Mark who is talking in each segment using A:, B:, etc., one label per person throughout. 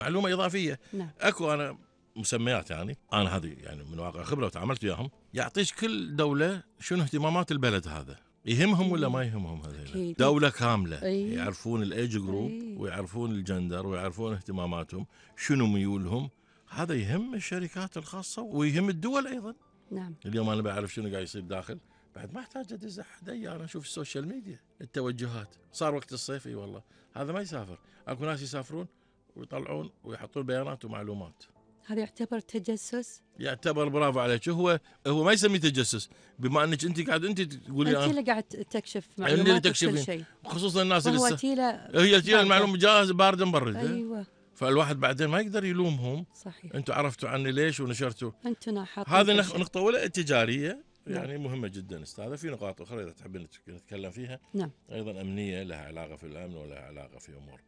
A: معلومة إضافية.
B: نعم.
A: أكو أنا مسميات، يعني أنا هذه يعني من واقع خبرة وتعاملت وياهم، يعطيك كل دولة شنو اهتمامات البلد هذا، يهمهم ولا ما يهمهم هذول.
B: أكيد.
A: دولة كاملة
B: أي.
A: يعرفون الإيج جروب
B: أي.
A: ويعرفون الجندر ويعرفون اهتماماتهم شنو ميولهم. هذا يهم الشركات الخاصة ويهم الدول أيضا.
B: نعم.
A: اليوم أنا بعرف شنو قاعد يصير داخل، بعد ما احتاج ادز احد، انا اشوف السوشيال ميديا التوجهات. صار وقت الصيف، اي والله هذا ما يسافر، اكو ناس يسافرون ويطلعون ويحطون بيانات ومعلومات.
B: هذا يعتبر تجسس؟
A: يعتبر، برافو عليك. هو ما يسميه تجسس، بما انك انت قاعد انت تقولي
B: انت اللي قاعد تكشف
A: اللي
B: معلومات وكل
A: تكشفين،
B: شيء،
A: خصوصا الناس
B: وهو
A: اللي
B: تيله
A: هي المعلومه جاهزه بارده مبرده.
B: ايوه.
A: فالواحد بعدين ما يقدر يلومهم.
B: صحيح.
A: انتم عرفتوا عني ليش ونشرتوا.
B: انتم ناحطين
A: هذه
B: كل شيء.
A: نقطه اولى التجاريه،
B: نعم.
A: يعني مهمه جدا استاذه. في نقاط اخرى اذا تحبين نتكلم فيها.
B: نعم.
A: ايضا امنيه، لها علاقه في الامن ولها علاقه في امور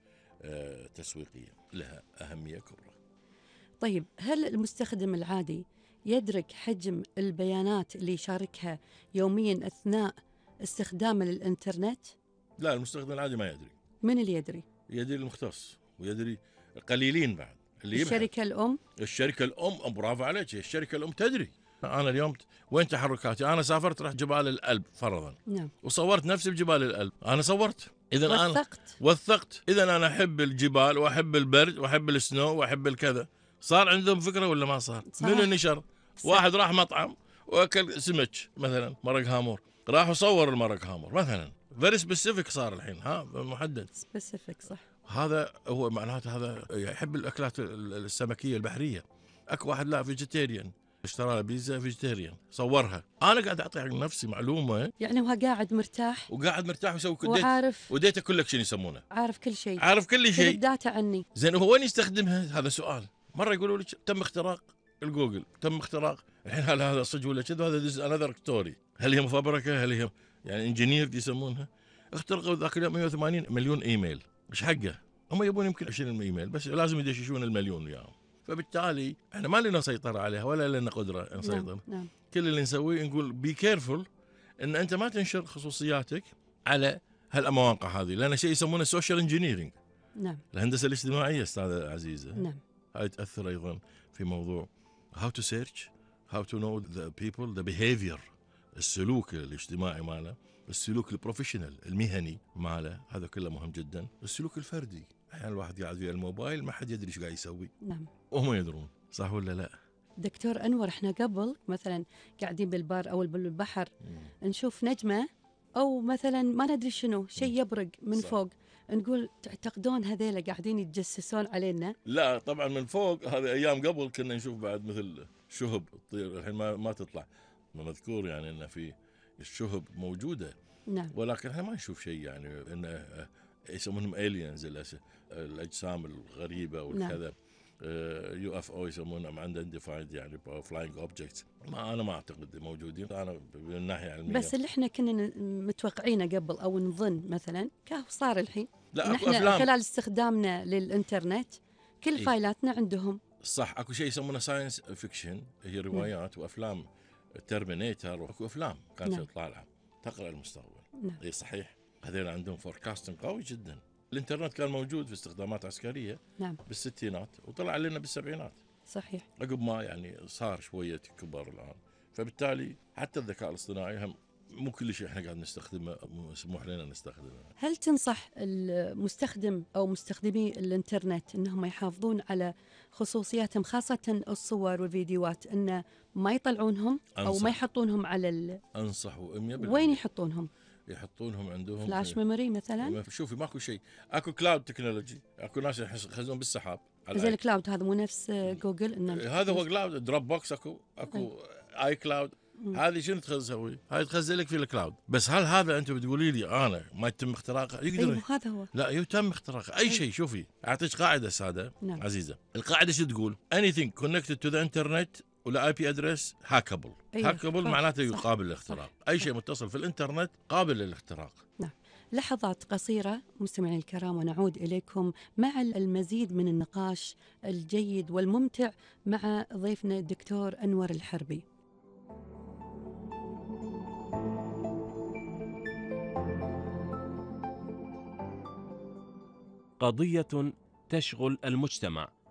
A: تسويقيه، لها اهميه كبرى.
B: طيب، هل المستخدم العادي يدرك حجم البيانات اللي يشاركها يوميا اثناء استخدامه للانترنت؟
A: لا، المستخدم العادي ما يدري.
B: من اللي يدري؟
A: يدري المختص، ويدري قليلين بعد اللي يبحث.
B: الشركة الأم؟
A: الشركه الام، برافو عليك، الشركه الام تدري. انا اليوم وين تحركاتي؟ انا سافرت رحت جبال الألب فرضا،
B: نعم،
A: وصورت نفسي بجبال الألب، انا صورت. اذا انا وثقت، اذا انا احب الجبال واحب البرد واحب السنو واحب الكذا. صار عندهم فكره ولا ما صار؟ من النشر. واحد راح مطعم واكل سمك مثلا مرق هامور، راح وصور المرق هامور مثلا. فيري سبيسيفيك صار الحين، محدد
B: سبيسيفيك. صح.
A: هذا هو معناته هذا يحب الاكلات السمكيه البحريه. اكو واحد لا فيجيتيريان، اشترى له بيتزا فيجيتيريان، صورها. انا قاعد اعطي عن نفسي معلومه،
B: يعني هو قاعد مرتاح
A: ويسوي
B: وعارف،
A: وديتا كولكشن يسمونه،
B: عارف كل شيء،
A: عارف كل شيء،
B: الداتا عني.
A: زين هو وين يستخدمها؟ هذا سؤال. مره يقولوا لك تم اختراق الجوجل، تم اختراق. الحين هل هذا صدق ولا كذا؟ هذا انذر ستوري. هل هي مفبركه؟ هل هي يعني انجينير يسمونها؟ اخترقوا ذاك اليوم 180 مليون ايميل. ايش حقه؟ هم يبون يمكن 20 ايميل بس، لازم يدششون المليون وياهم. فبالتالي احنا ما لنا سيطره عليها ولا لنا قدره نسيطر.
B: نعم.
A: كل اللي نسويه نقول بي كيرفول ان انت ما تنشر خصوصياتك على هالمواقع هذه، لان شيء يسمونه سوشيال انجينيرنج.
B: نعم.
A: الهندسه الاجتماعيه استاذه عزيزه.
B: نعم.
A: هاي تاثر ايضا في موضوع how to search, how to know the people, the behavior، السلوك الاجتماعي ماله، السلوك البروفيشنال المهني ماله، هذا كله مهم جدا. السلوك الفردي، احيانا الواحد قاعد ويا الموبايل ما حد يدري ايش قاعد يسوي.
B: نعم.
A: وهم يدرون، صح ولا لا؟
B: دكتور أنور، احنا قبل مثلا قاعدين بالبار او بالبحر نشوف نجمة او مثلا ما ندري شنو شيء يبرق من
A: صح.
B: فوق، نقول تعتقدون هذيلا قاعدين يتجسسون علينا؟
A: لا طبعا من فوق. هذه ايام قبل كنا نشوف بعد مثل شهب تطير، الحين ما تطلع. مذكور يعني ان في الشهب موجوده.
B: نعم.
A: ولكن احنا ما نشوف شيء، يعني انه يسمونهم الينز، الاجسام الغريبه والكذا. يو اف او يسمونهم اندنتيفايد، يعني فلاينج اوبجكتس. انا ما اعتقد موجودين انا من الناحيه العلميه.
B: بس اللي احنا كنا متوقعينه قبل او نظن مثلا كهو صار الحين.
A: لا، اكو
B: نحن
A: افلام
B: خلال استخدامنا للانترنت كل فايلاتنا عندهم.
A: صح. اكو شيء يسمونه ساينس فيكشن، هي روايات وافلام. ترمينيتر، واكو افلام كانت طالعه تقرا المستقبل.
B: نعم.
A: اي صحيح، هذول عندهم فوركاستنج قوي جدا. الانترنت كان موجود في استخدامات عسكريه.
B: نعم.
A: بالستينات وطلع لنا بالسبعينات.
B: صحيح.
A: عقب ما يعني صار شويه كبر الان. فبالتالي حتى الذكاء الاصطناعي هم مو كل شيء احنا قاعد نستخدمه مسموح لنا نستخدمه.
B: هل تنصح المستخدم او مستخدمي الانترنت انهم يحافظون على خصوصياتهم، خاصه الصور والفيديوهات، انه ما يطلعونهم او ما يحطونهم على
A: انصح 100%.
B: وين يحطونهم؟
A: يحطونهم عندهم
B: فلاش ميموري مثلا.
A: شوفي ماكو شيء. اكو كلاود تكنولوجي، اكو ناس يخزنون بالسحاب.
B: زي الكلاود هذا مو نفس جوجل؟ إنه
A: هذا هو كلاود. دروب بوكس اكو اي كلاود. هذه شنو تسوي؟ هاي تخزن لك في الكلاود. بس هل هذا انت بتقولي لي انا ما يتم اختراقه؟ يقدر.
B: أيوه هذا هو.
A: لا، يتم اختراقه اي شيء. شوفي اعطيك قاعده ساده.
B: نعم.
A: عزيزه، القاعده شو تقول؟ anything connected to the internet ولا اي بي ادريس هاكبل.
B: أيوه.
A: هاكبل معناته قابل للاختراق. اي شيء متصل في الانترنت قابل للاختراق.
B: نعم. لحظات قصيرة مستمعي الكرام ونعود إليكم مع المزيد من النقاش الجيد والممتع مع ضيفنا الدكتور أنور الحربي.
C: قضية تشغل المجتمع